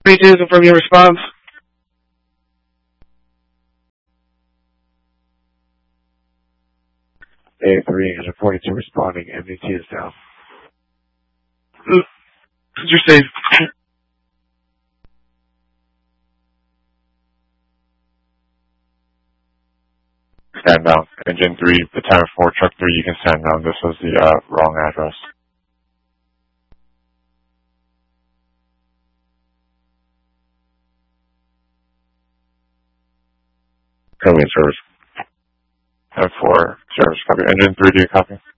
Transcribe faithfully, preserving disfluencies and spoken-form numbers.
three two, confirm your response. A three, engine forty-two responding, M D T is down. You're safe. Stand down. Engine three, Battalion four, Truck three, you can stand down. This was the uh, wrong address. Currently in service. And four, service copy. Engine three, do you copy?